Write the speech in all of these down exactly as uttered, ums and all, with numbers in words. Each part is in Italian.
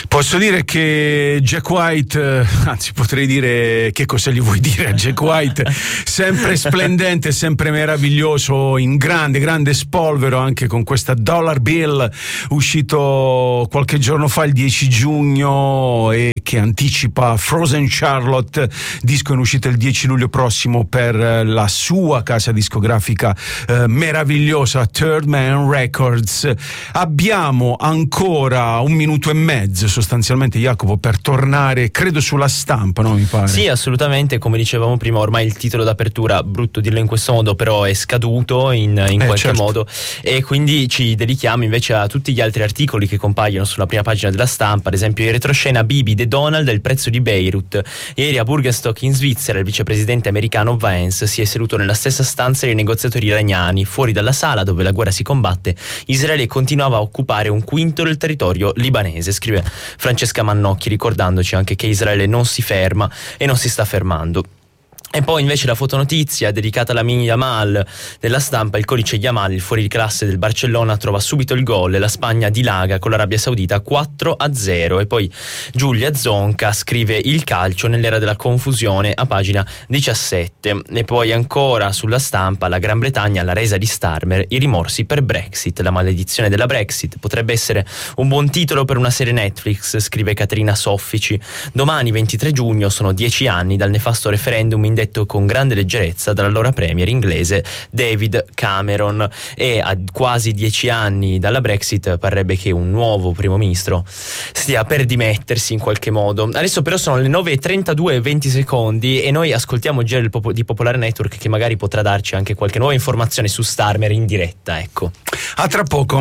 Posso dire che Jack White, anzi potrei dire che cosa gli vuoi dire a Jack White, sempre splendente, sempre meraviglioso, in grande, grande spolvero anche con questa Dollar Bill, uscito qualche giorno fa il dieci giugno e che anticipa Frozen Charlotte, disco in uscita il dieci luglio prossimo per la sua casa discografica eh, meravigliosa Third Man Records. Abbiamo ancora un minuto e mezzo sostanzialmente, Jacopo, per tornare, credo, sulla stampa, no? Mi pare. Sì, assolutamente, come dicevamo prima, ormai il titolo d'apertura, brutto dirlo in questo modo, però è scaduto in, in eh, qualche certo. modo, e quindi ci dedichiamo invece a tutti gli altri articoli che compaiono sulla prima pagina della stampa. Ad esempio in retroscena Bibi, The Donald e il prezzo di Beirut. Ieri a Burgenstock in Svizzera il vicepresidente americano Vance si è seduto nella stessa stanza dei negoziatori iraniani. Fuori dalla sala dove la guerra si combatte, Israele continuava a occupare un quinto del territorio libanese, scrive Francesca Mannocchi, ricordandoci anche che Israele non si ferma e non si sta fermando. E poi invece la fotonotizia dedicata alla Lamine Yamal della stampa, il codice Yamal, il fuoriclasse del Barcellona, trova subito il gol e la Spagna dilaga con l'Arabia Saudita quattro a zero. E poi Giulia Zonca scrive il calcio nell'era della confusione a pagina diciassette. E poi ancora sulla stampa la Gran Bretagna, la resa di Starmer, i rimorsi per Brexit, la maledizione della Brexit. Potrebbe essere un buon titolo per una serie Netflix, scrive Caterina Soffici. Domani ventitré giugno sono dieci anni dal nefasto referendum in detto con grande leggerezza dall'allora premier inglese David Cameron, e a quasi dieci anni dalla Brexit parrebbe che un nuovo primo ministro stia per dimettersi in qualche modo. Adesso però sono le nove e trentadue e venti secondi e noi ascoltiamo il giro del Popo- di Popolare Network, che magari potrà darci anche qualche nuova informazione su Starmer in diretta. Ecco, a tra poco.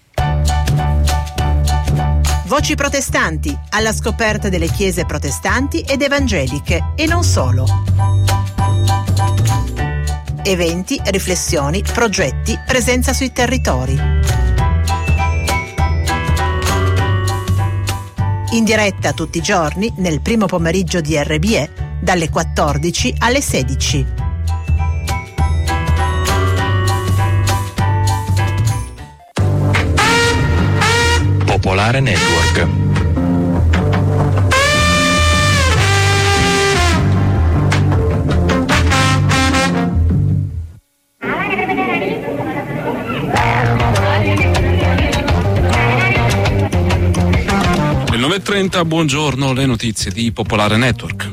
Voci protestanti, alla scoperta delle chiese protestanti ed evangeliche e non solo. Eventi, riflessioni, progetti, presenza sui territori. In diretta tutti i giorni nel primo pomeriggio di R B E dalle quattordici alle sedici. Popolare Network. Le nove e trenta, buongiorno, le notizie di Popolare Network.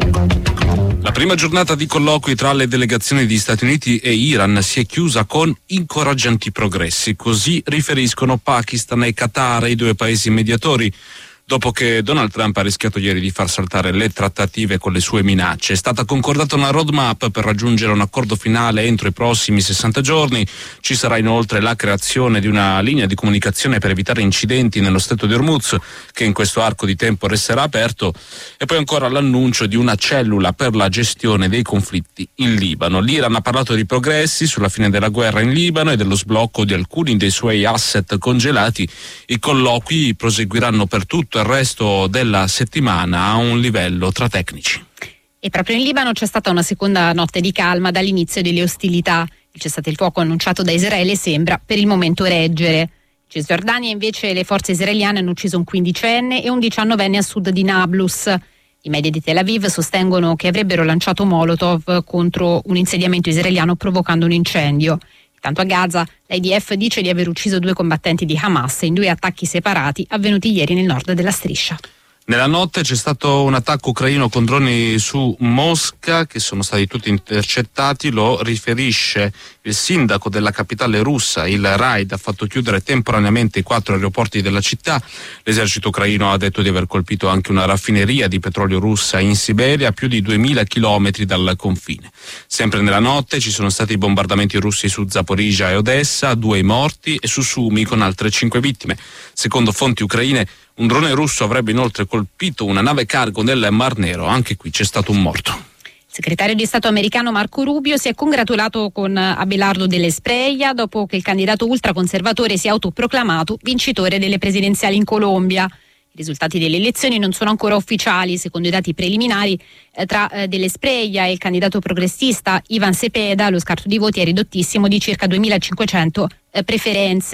La prima giornata di colloqui tra le delegazioni di Stati Uniti e Iran si è chiusa con incoraggianti progressi, così riferiscono Pakistan e Qatar, i due paesi mediatori, dopo che Donald Trump ha rischiato ieri di far saltare le trattative con le sue minacce. È stata concordata una roadmap per raggiungere un accordo finale entro i prossimi sessanta giorni. Ci sarà inoltre la creazione di una linea di comunicazione per evitare incidenti nello stretto di Hormuz, che in questo arco di tempo resterà aperto, e poi ancora l'annuncio di una cellula per la gestione dei conflitti in Libano. L'Iran ha parlato di progressi sulla fine della guerra in Libano e dello sblocco di alcuni dei suoi asset congelati. I colloqui proseguiranno per tutto il resto della settimana a un livello tra tecnici. E proprio in Libano c'è stata una seconda notte di calma dall'inizio delle ostilità. Il cessate il fuoco annunciato da Israele sembra per il momento reggere. In Cisgiordania invece le forze israeliane hanno ucciso un quindicenne e un diciannovenne a sud di Nablus. I media di Tel Aviv sostengono che avrebbero lanciato Molotov contro un insediamento israeliano provocando un incendio. Intanto a Gaza l'I D F dice di aver ucciso due combattenti di Hamas in due attacchi separati avvenuti ieri nel nord della striscia. Nella notte c'è stato un attacco ucraino con droni su Mosca che sono stati tutti intercettati, lo riferisce il sindaco della capitale russa. Il raid ha fatto chiudere temporaneamente i quattro aeroporti della città. L'esercito ucraino ha detto di aver colpito anche una raffineria di petrolio russa in Siberia, a più di duemila chilometri dal confine. Sempre nella notte ci sono stati bombardamenti russi su Zaporizhzhia e Odessa, due morti, e su Sumi con altre cinque vittime. Secondo fonti ucraine, un drone russo avrebbe inoltre colpito una nave cargo nel Mar Nero. Anche qui c'è stato un morto. Il segretario di Stato americano Marco Rubio si è congratulato con Abelardo Dell'Espriella dopo che il candidato ultraconservatore si è autoproclamato vincitore delle presidenziali in Colombia. I risultati delle elezioni non sono ancora ufficiali. Secondo i dati preliminari, eh, tra eh, Dell'Espriella e il candidato progressista Ivan Cepeda lo scarto di voti è ridottissimo di circa duemilacinquecento eh, preferenze.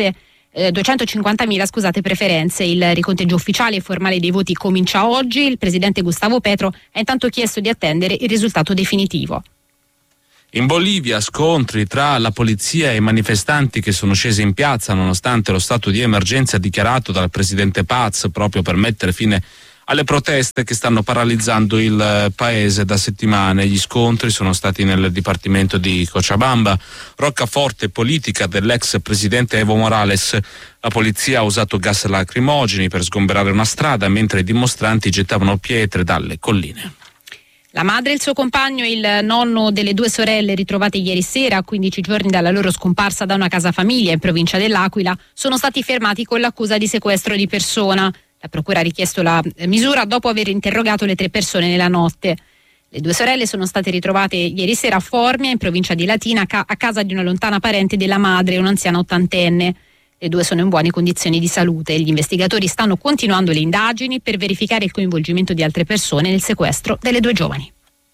eh, duecentocinquantamila scusate, preferenze. Il riconteggio ufficiale e formale dei voti comincia oggi. Il presidente Gustavo Petro ha intanto chiesto di attendere il risultato definitivo. In Bolivia scontri tra la polizia e i manifestanti che sono scesi in piazza nonostante lo stato di emergenza dichiarato dal presidente Paz proprio per mettere fine alle proteste che stanno paralizzando il paese da settimane. Gli scontri sono stati nel dipartimento di Cochabamba, roccaforte politica dell'ex presidente Evo Morales. La polizia ha usato gas lacrimogeni per sgomberare una strada mentre i dimostranti gettavano pietre dalle colline. La madre, il suo compagno e il nonno delle due sorelle ritrovate ieri sera, a quindici giorni dalla loro scomparsa da una casa famiglia in provincia dell'Aquila, sono stati fermati con l'accusa di sequestro di persona. La procura ha richiesto la misura dopo aver interrogato le tre persone nella notte. Le due sorelle sono state ritrovate ieri sera a Formia, in provincia di Latina, a casa di una lontana parente della madre, un'anziana ottantenne. Le due sono in buone condizioni di salute. Gli investigatori stanno continuando le indagini per verificare il coinvolgimento di altre persone nel sequestro delle due giovani.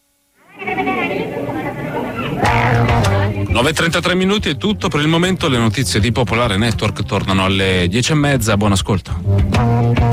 nove e trentatré minuti è tutto per il momento. Le notizie di Popolare Network tornano alle dieci e mezza. Buon ascolto.